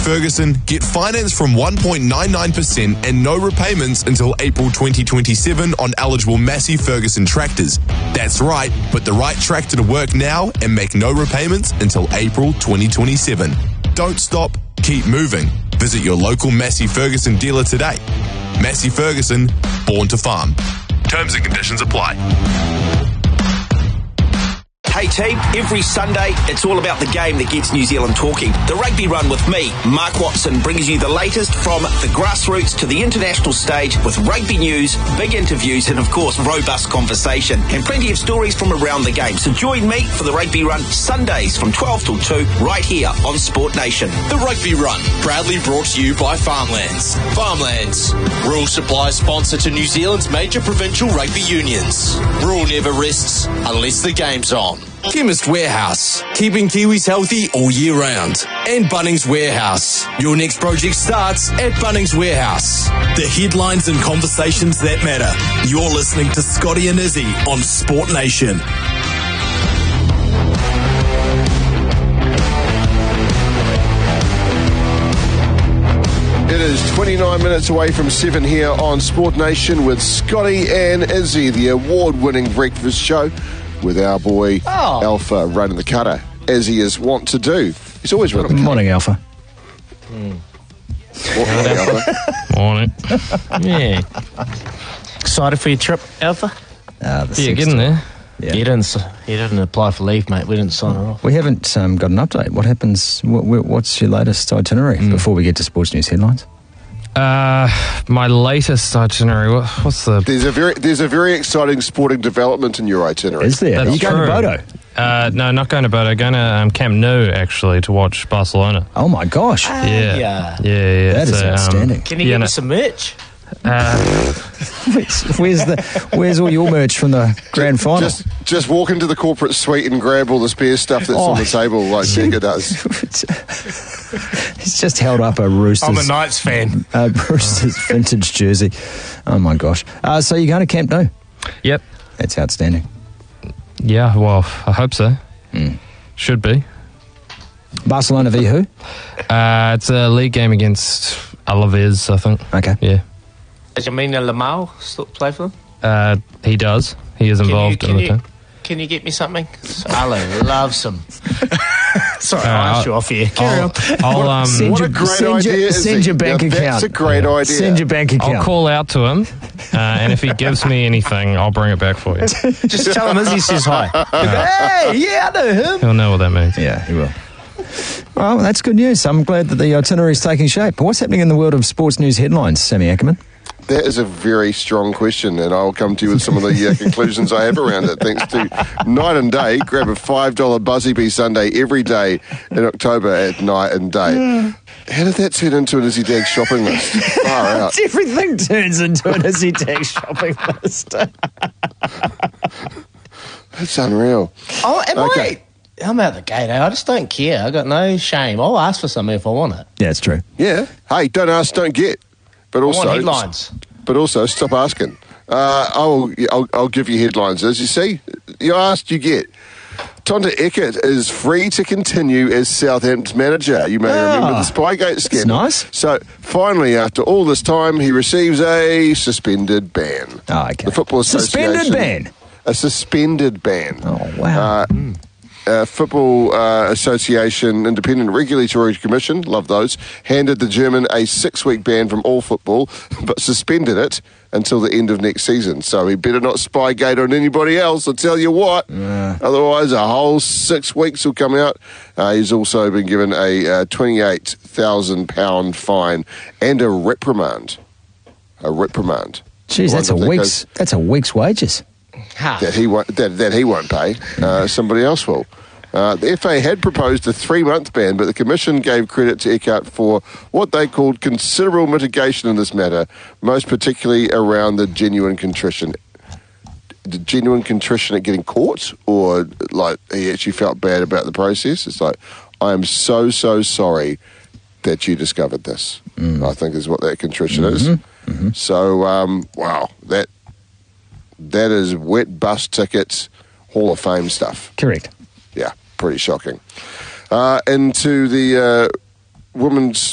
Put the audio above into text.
Ferguson, get finance from 1.99% and no repayments until April 2027 on eligible Massey Ferguson tractors. That's right, put the right tractor to work now and make no repayments until April 2027. Don't stop, keep moving. Visit your local Massey Ferguson dealer today. Massey Ferguson, born to farm. Terms and conditions apply. Hey team, every Sunday it's all about the game that gets New Zealand talking. The Rugby Run with me, Mark Watson, brings you the latest from the grassroots to the international stage with rugby news, big interviews and of course robust conversation and plenty of stories from around the game. So join me for the Rugby Run Sundays from 12 till 2 right here on Sport Nation. The Rugby Run, proudly brought to you by Farmlands. Farmlands, rural supply sponsor to New Zealand's major provincial rugby unions. Rural never rests unless the game's on. Chemist Warehouse, keeping Kiwis healthy all year round. And Bunnings Warehouse. Your next project starts at Bunnings Warehouse. The headlines and conversations that matter. You're listening to Scotty and Izzy on Sport Nation. It is 29 minutes away from 7 here on Sport Nation with Scotty and Izzy, the award-winning breakfast show with our boy Alpha running the cutter, as he is wont to do. He's always running the cutter. Morning, Alpha. Morning, Alpha. Morning. Yeah. Excited for your trip, Alpha? Getting there. Yeah. You didn't apply for leave, mate. We didn't sign it off. We haven't got an update. What happens? What's your latest itinerary before we get to Sports News headlines? My latest itinerary. What's the? There's a very exciting sporting development in your itinerary. Is there? Are you going to Bodo? No, not going to Bodo. Going to Camp Nou actually to watch Barcelona. Oh my gosh! Yeah. That is outstanding. Can you get us some merch? Where's all your merch from the grand final? Just walk into the corporate suite and grab all the spare stuff that's on the table, like Jigga does. He's just held up a Roosters. I'm a Knights fan. Roosters vintage jersey. Oh my gosh! So you're going to Camp Nou? Yep. That's outstanding. Yeah. Well, I hope so. Should be. Barcelona v who? It's a league game against Alaves, I think. Okay. Yeah. Does Yamina Lamau still play for them? He does. He is involved in the team. Can you get me something? Alan loves them. Sorry, I'll ask you off here. Carry on. What a great idea. Send your bank account. That's a great idea. Send your bank account. I'll call out to him, and if he gives me anything, I'll bring it back for you. Just tell him Izzy says hi. Hey, yeah, I know him. He'll know what that means. Yeah, he will. Well, that's good news. I'm glad that the itinerary is taking shape. But what's happening in the world of sports news headlines, Sammy Ackerman? That is a very strong question, and I'll come to you with some of the conclusions I have around it. Thanks to Night and Day. Grab a $5 Buzzy Bee Sunday every day in October at Night and Day. How did that turn into an Izzy Dag shopping list? Far out. Everything turns into an Izzy Dag shopping list. That's unreal. Oh, am I? I'm out the gate. I just don't care. I got no shame. I'll ask for something if I want it. Yeah, it's true. Yeah. Hey, don't ask, don't get. But also, I want headlines. But also, stop asking. I'll give you headlines. As you see, you asked, you get. Tonda Eckert is free to continue as Southampton's manager. You may remember the Spygate scandal. That's nice. So, finally, after all this time, he receives a suspended ban. Oh, okay. The Football Association. Suspended ban? A suspended ban. Oh, wow. Football Association Independent Regulatory Commission, love those, handed the German a 6-week ban from all football, but suspended it until the end of next season. So he better not Spygate on anybody else, I'll tell you what. Otherwise, a whole 6 weeks will come out. He's also been given a £28,000 fine and a reprimand. Jeez, that's a week's wages. That he won't pay. Somebody else will. The FA had proposed a 3-month ban, but the Commission gave credit to Eckert for what they called considerable mitigation in this matter, most particularly around the genuine contrition. The genuine contrition at getting caught, or like he actually felt bad about the process. It's like, I am so sorry that you discovered this. I think is what that contrition is. So, wow, that is wet bus tickets, Hall of Fame stuff. Correct. Yeah, pretty shocking. Into the women's